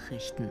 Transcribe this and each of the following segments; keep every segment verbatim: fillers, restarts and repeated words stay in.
Nachrichten.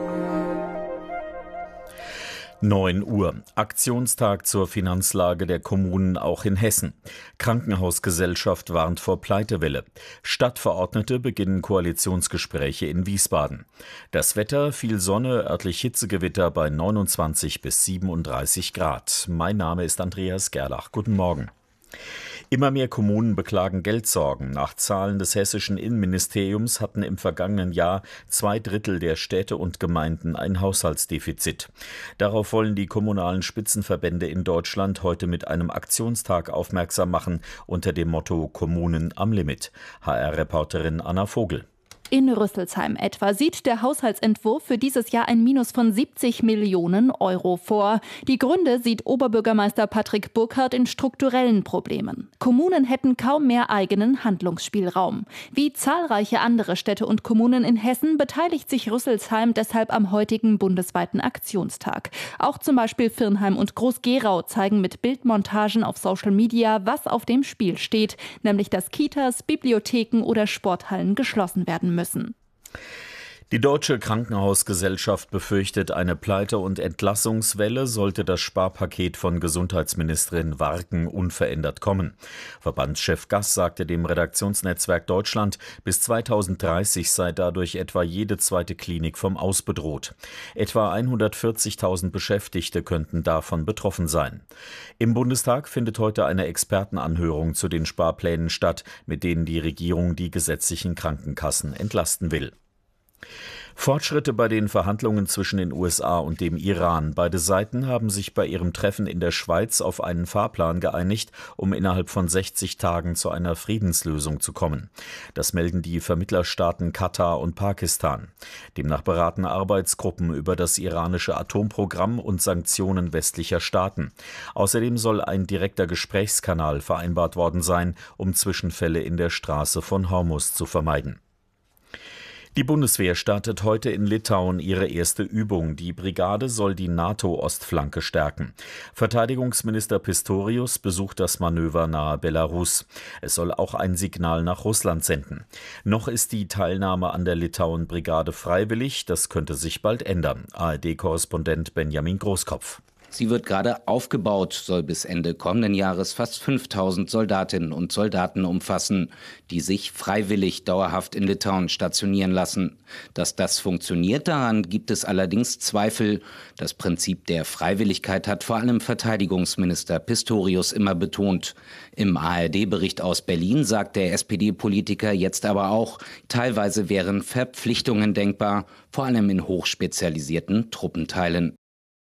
neun Uhr. Aktionstag zur Finanzlage der Kommunen auch in Hessen. Krankenhausgesellschaft warnt vor Pleitewelle. Stadtverordnete beginnen Koalitionsgespräche in Wiesbaden. Das Wetter, viel Sonne, örtlich Hitzegewitter bei neunundzwanzig bis siebenunddreißig Grad. Mein Name ist Andreas Gerlach. Guten Morgen. Immer mehr Kommunen beklagen Geldsorgen. Nach Zahlen des hessischen Innenministeriums hatten im vergangenen Jahr zwei Drittel der Städte und Gemeinden ein Haushaltsdefizit. Darauf wollen die kommunalen Spitzenverbände in Deutschland heute mit einem Aktionstag aufmerksam machen unter dem Motto Kommunen am Limit. H R-Reporterin Anna Vogel. In Rüsselsheim etwa sieht der Haushaltsentwurf für dieses Jahr ein Minus von siebzig Millionen Euro vor. Die Gründe sieht Oberbürgermeister Patrick Burkhardt in strukturellen Problemen. Kommunen hätten kaum mehr eigenen Handlungsspielraum. Wie zahlreiche andere Städte und Kommunen in Hessen beteiligt sich Rüsselsheim deshalb am heutigen bundesweiten Aktionstag. Auch zum Beispiel Virnheim und Groß-Gerau zeigen mit Bildmontagen auf Social Media, was auf dem Spiel steht, nämlich dass Kitas, Bibliotheken oder Sporthallen geschlossen werden müssen. Müssen. Die Deutsche Krankenhausgesellschaft befürchtet eine Pleite- und Entlassungswelle, sollte das Sparpaket von Gesundheitsministerin Warken unverändert kommen. Verbandschef Gass sagte dem Redaktionsnetzwerk Deutschland, bis zweitausenddreißig sei dadurch etwa jede zweite Klinik vom Aus bedroht. Etwa hundertvierzigtausend Beschäftigte könnten davon betroffen sein. Im Bundestag findet heute eine Expertenanhörung zu den Sparplänen statt, mit denen die Regierung die gesetzlichen Krankenkassen entlasten will. Fortschritte bei den Verhandlungen zwischen den U S A und dem Iran. Beide Seiten haben sich bei ihrem Treffen in der Schweiz auf einen Fahrplan geeinigt, um innerhalb von sechzig Tagen zu einer Friedenslösung zu kommen. Das melden die Vermittlerstaaten Katar und Pakistan. Demnach beraten Arbeitsgruppen über das iranische Atomprogramm und Sanktionen westlicher Staaten. Außerdem soll ein direkter Gesprächskanal vereinbart worden sein, um Zwischenfälle in der Straße von Hormuz zu vermeiden. Die Bundeswehr startet heute in Litauen ihre erste Übung. Die Brigade soll die NATO-Ostflanke stärken. Verteidigungsminister Pistorius besucht das Manöver nahe Belarus. Es soll auch ein Signal nach Russland senden. Noch ist die Teilnahme an der Litauen-Brigade freiwillig. Das könnte sich bald ändern. A R D-Korrespondent Benjamin Großkopf. Sie wird gerade aufgebaut, soll bis Ende kommenden Jahres fast fünftausend Soldatinnen und Soldaten umfassen, die sich freiwillig dauerhaft in Litauen stationieren lassen. Dass das funktioniert, daran gibt es allerdings Zweifel. Das Prinzip der Freiwilligkeit hat vor allem Verteidigungsminister Pistorius immer betont. Im A R D-Bericht aus Berlin sagt der S P D-Politiker jetzt aber auch, teilweise wären Verpflichtungen denkbar, vor allem in hochspezialisierten Truppenteilen.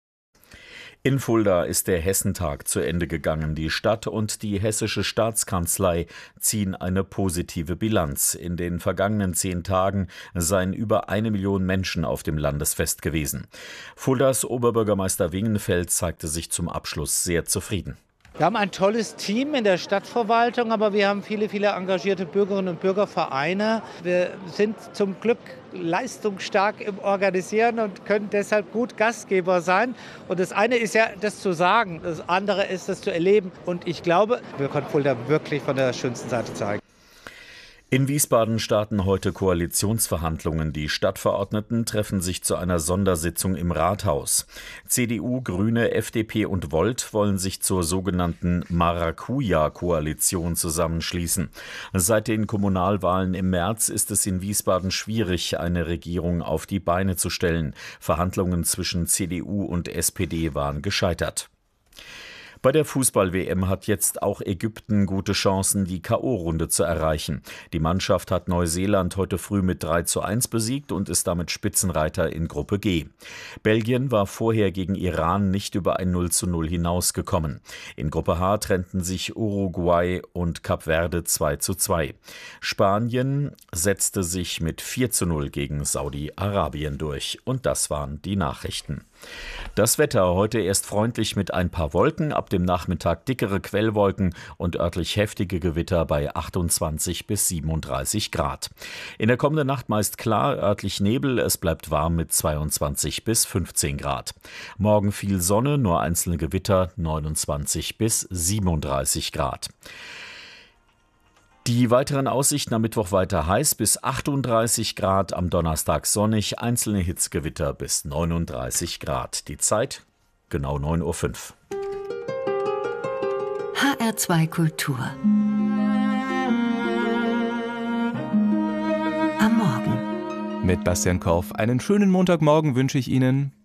In Fulda ist der Hessentag zu Ende gegangen. Die Stadt und die hessische Staatskanzlei ziehen eine positive Bilanz. In den vergangenen zehn Tagen seien über eine Million Menschen auf dem Landesfest gewesen. Fuldas Oberbürgermeister Wingenfeld zeigte sich zum Abschluss sehr zufrieden. Wir haben ein tolles Team in der Stadtverwaltung, aber wir haben viele, viele engagierte Bürgerinnen und Bürgervereine. Wir sind zum Glück leistungsstark im Organisieren und können deshalb gut Gastgeber sein. Und das eine ist ja, das zu sagen, das andere ist, das zu erleben. Und ich glaube, wir können Fulda wirklich von der schönsten Seite zeigen. In Wiesbaden starten heute Koalitionsverhandlungen. Die Stadtverordneten treffen sich zu einer Sondersitzung im Rathaus. C D U, Grüne, F D P und Volt wollen sich zur sogenannten Maracuja-Koalition zusammenschließen. Seit den Kommunalwahlen im März ist es in Wiesbaden schwierig, eine Regierung auf die Beine zu stellen. Verhandlungen zwischen C D U und S P D waren gescheitert. Bei der Fußball-W M hat jetzt auch Ägypten gute Chancen, die K O-Runde zu erreichen. Die Mannschaft hat Neuseeland heute früh mit drei zu eins besiegt und ist damit Spitzenreiter in Gruppe G. Belgien war vorher gegen Iran nicht über ein null zu null hinausgekommen. In Gruppe H trennten sich Uruguay und Kap Verde zwei zu zwei. Spanien setzte sich mit vier zu null gegen Saudi-Arabien durch. Und das waren die Nachrichten. Das Wetter heute erst freundlich mit ein paar Wolken, ab dem Nachmittag dickere Quellwolken und örtlich heftige Gewitter bei achtundzwanzig bis siebenunddreißig Grad. In der kommenden Nacht meist klar, örtlich Nebel, es bleibt warm mit zweiundzwanzig bis fünfzehn Grad. Morgen viel Sonne, nur einzelne Gewitter, neunundzwanzig bis siebenunddreißig Grad. Die weiteren Aussichten am Mittwoch weiter heiß bis achtunddreißig Grad, am Donnerstag sonnig, einzelne Hitzgewitter bis neununddreißig Grad. Die Zeit genau neun Uhr fünf. H R zwei Kultur. Am Morgen. Mit Bastian Korf einen schönen Montagmorgen wünsche ich Ihnen.